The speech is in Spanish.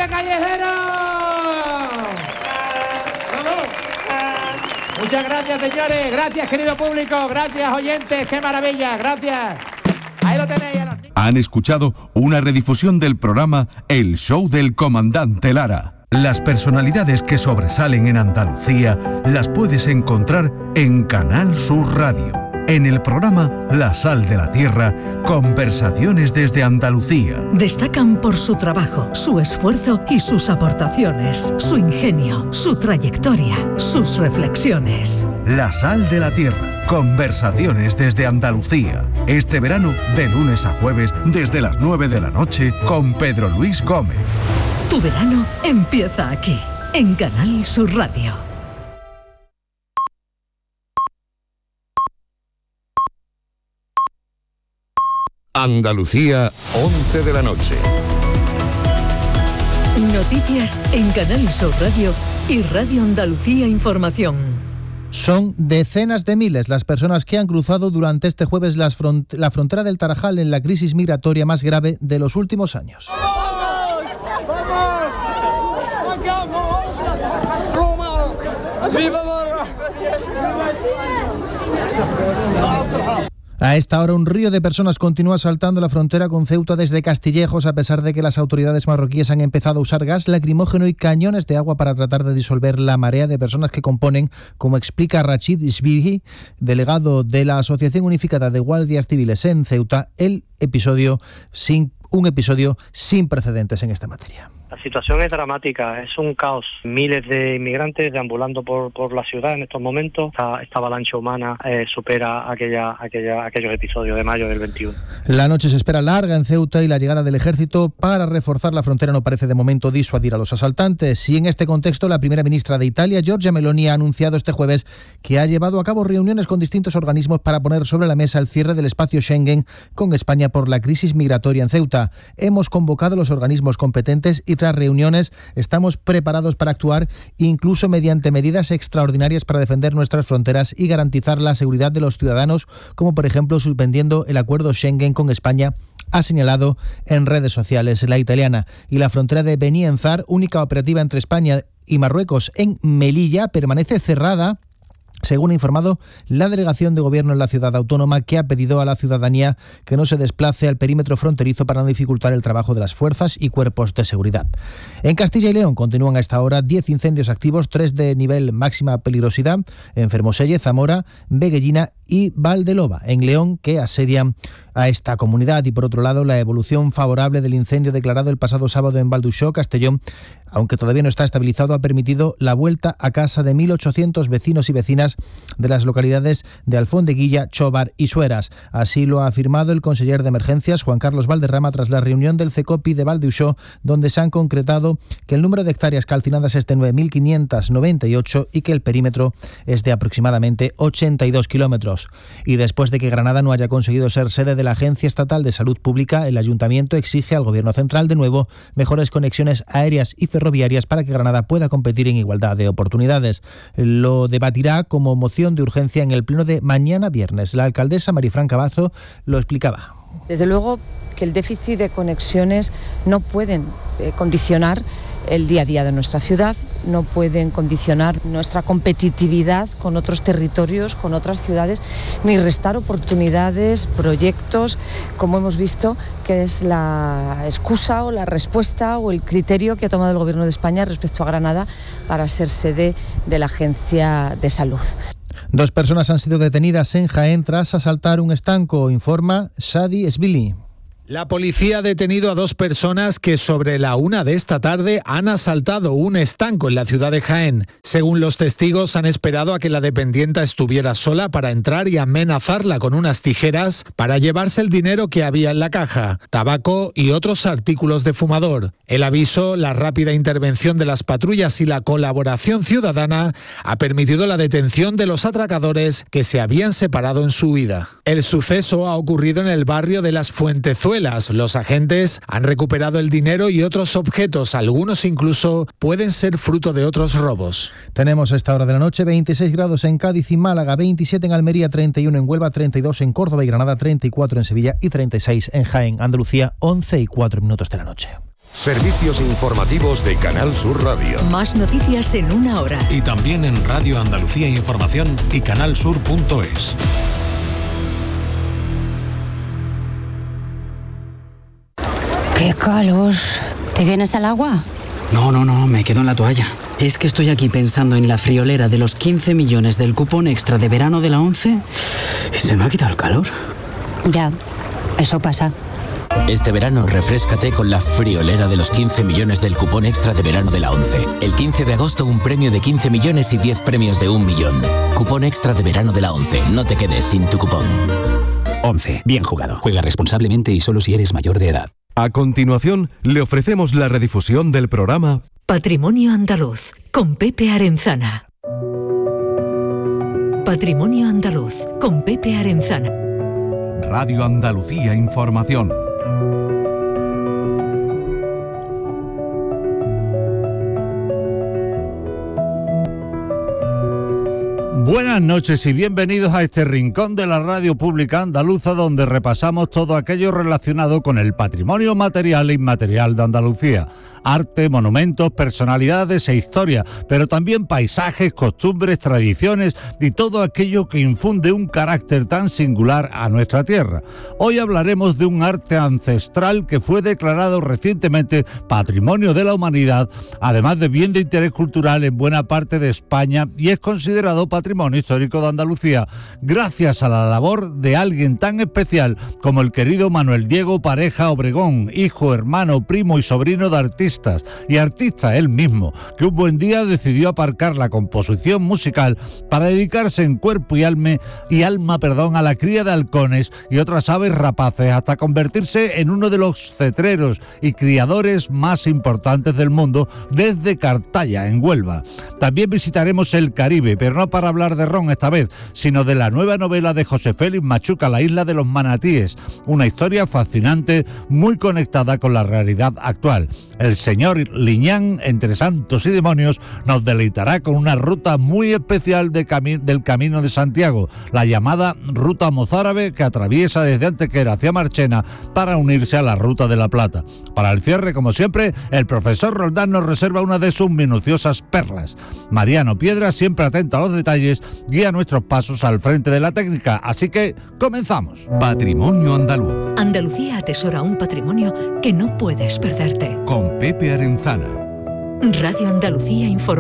Pepe Callejero. Muchas gracias, señores. Gracias, querido público. Gracias, oyentes. ¡Qué maravilla! Gracias. Ahí lo tenéis. Han escuchado una redifusión del programa El Show del Comandante Lara. Las personalidades que sobresalen en Andalucía las puedes encontrar en Canal Sur Radio. En el programa La Sal de la Tierra, conversaciones desde Andalucía. Destacan por su trabajo, su esfuerzo y sus aportaciones, su ingenio, su trayectoria, sus reflexiones. La Sal de la Tierra, conversaciones desde Andalucía. Este verano, de lunes a jueves, desde las 9 de la noche, con Pedro Luis Gómez. Tu verano empieza aquí, en Canal Sur Radio. Andalucía, 11 de la noche. Noticias en Canal Sur Radio y Radio Andalucía Información. Son decenas de miles las personas que han cruzado durante este jueves la frontera del Tarajal en la crisis migratoria más grave de los últimos años. A esta hora un río de personas continúa saltando la frontera con Ceuta desde Castillejos, a pesar de que las autoridades marroquíes han empezado a usar gas lacrimógeno y cañones de agua para tratar de disolver la marea de personas que componen, como explica Rachid Isbihi, delegado de la Asociación Unificada de Guardias Civiles en Ceuta, un episodio sin precedentes en esta materia. La situación es dramática, es un caos. Miles de inmigrantes deambulando por la ciudad en estos momentos. Esta avalancha humana supera aquellos episodios de mayo del 21. La noche se espera larga en Ceuta y la llegada del ejército para reforzar la frontera no parece de momento disuadir a los asaltantes. Y en este contexto, la primera ministra de Italia, Giorgia Meloni, ha anunciado este jueves que ha llevado a cabo reuniones con distintos organismos para poner sobre la mesa el cierre del espacio Schengen con España por la crisis migratoria en Ceuta. Hemos convocado a los organismos competentes y tras reuniones estamos preparados para actuar incluso mediante medidas extraordinarias para defender nuestras fronteras y garantizar la seguridad de los ciudadanos, como por ejemplo suspendiendo el acuerdo Schengen con España, ha señalado en redes sociales la italiana. Y la frontera de Beni Enzar, única operativa entre España y Marruecos en Melilla, permanece cerrada, según ha informado la delegación de gobierno en la ciudad autónoma, que ha pedido a la ciudadanía que no se desplace al perímetro fronterizo para no dificultar el trabajo de las fuerzas y cuerpos de seguridad. En Castilla y León continúan a esta hora 10 incendios activos, 3 de nivel máxima peligrosidad en Fermoselle, Zamora, Veguellina y Valdeloba, en León, que asedian a esta comunidad. Y por otro lado, la evolución favorable del incendio declarado el pasado sábado en Valduxó, Castellón, aunque todavía no está estabilizado, ha permitido la vuelta a casa de 1.800 vecinos y vecinas de las localidades de Alfondeguilla, Chobar y Sueras. Así lo ha afirmado el conseller de Emergencias, Juan Carlos Valderrama, tras la reunión del CECOPI de Valduxó, donde se han concretado que el número de hectáreas calcinadas es de 9.598 y que el perímetro es de aproximadamente 82 kilómetros. Y después de que Granada no haya conseguido ser sede de la Agencia Estatal de Salud Pública, el Ayuntamiento exige al Gobierno Central de nuevo mejores conexiones aéreas y ferroviarias para que Granada pueda competir en igualdad de oportunidades. Lo debatirá como moción de urgencia en el pleno de mañana viernes. La alcaldesa Marifran Cavazo lo explicaba. Desde luego que el déficit de conexiones no pueden condicionar el día a día de nuestra ciudad, no pueden condicionar nuestra competitividad con otros territorios, con otras ciudades, ni restar oportunidades, proyectos, como hemos visto, que es la excusa o la respuesta o el criterio que ha tomado el Gobierno de España respecto a Granada para ser sede de la Agencia de Salud. 2 personas han sido detenidas en Jaén tras asaltar un estanco, informa Shadi Esbili. La policía ha detenido a 2 personas que sobre la 1 de esta tarde han asaltado un estanco en la ciudad de Jaén. Según los testigos, han esperado a que la dependienta estuviera sola para entrar y amenazarla con unas tijeras para llevarse el dinero que había en la caja, tabaco y otros artículos de fumador. El aviso, la rápida intervención de las patrullas y la colaboración ciudadana ha permitido la detención de los atracadores que se habían separado en su huida. El suceso ha ocurrido en el barrio de Las Fuentezuelas. Los agentes han recuperado el dinero y otros objetos, algunos incluso pueden ser fruto de otros robos. Tenemos a esta hora de la noche 26 grados en Cádiz y Málaga, 27 en Almería, 31 en Huelva, 32 en Córdoba y Granada, 34 en Sevilla y 36 en Jaén. Andalucía, 11:04 de la noche. Servicios informativos de Canal Sur Radio. Más noticias en una hora. Y también en Radio Andalucía Información y canalsur.es. ¡Qué calor! ¿Te vienes al agua? No, me quedo en la toalla. Es que estoy aquí pensando en la friolera de los 15 millones del cupón extra de verano de la ONCE y se me ha quitado el calor. Ya, eso pasa. Este verano refréscate con la friolera de los 15 millones del cupón extra de verano de la ONCE. El 15 de agosto un premio de 15 millones y 10 premios de 1 millón. Cupón extra de verano de la ONCE. No te quedes sin tu cupón. ONCE. Bien jugado. Juega responsablemente y solo si eres mayor de edad. A continuación, le ofrecemos la redifusión del programa Patrimonio Andaluz, con Pepe Arenzana. Patrimonio Andaluz, con Pepe Arenzana. Radio Andalucía Información. Buenas noches y bienvenidos a este rincón de la radio pública andaluza, donde repasamos todo aquello relacionado con el patrimonio material e inmaterial de Andalucía. Arte, monumentos, personalidades e historia, pero también paisajes, costumbres, tradiciones y todo aquello que infunde un carácter tan singular a nuestra tierra. Hoy hablaremos de un arte ancestral que fue declarado recientemente Patrimonio de la Humanidad, además de bien de interés cultural en buena parte de España, y es considerado Patrimonio Histórico de Andalucía gracias a la labor de alguien tan especial como el querido Manuel Diego Pareja Obregón, hijo, hermano, primo y sobrino de artistas, y artista él mismo, que un buen día decidió aparcar la composición musical para dedicarse en cuerpo y alma a la cría de halcones y otras aves rapaces, hasta convertirse en uno de los cetreros y criadores más importantes del mundo desde Cartaya, en Huelva. También visitaremos el Caribe, pero no para hablar de ron esta vez, sino de la nueva novela de José Félix Machuca, La isla de los manatíes, una historia fascinante, muy conectada con la realidad actual. El señor Liñán, entre santos y demonios, nos deleitará con una ruta muy especial del Camino de Santiago, la llamada Ruta Mozárabe, que atraviesa desde Antequera hacia Marchena para unirse a la Ruta de la Plata. Para el cierre, como siempre, el profesor Roldán nos reserva una de sus minuciosas perlas. Mariano Piedra, siempre atento a los detalles, guía nuestros pasos al frente de la técnica, así que comenzamos. Patrimonio Andaluz. Andalucía atesora un patrimonio que no puedes perderte. Con Pepe Arenzana. Radio Andalucía Información.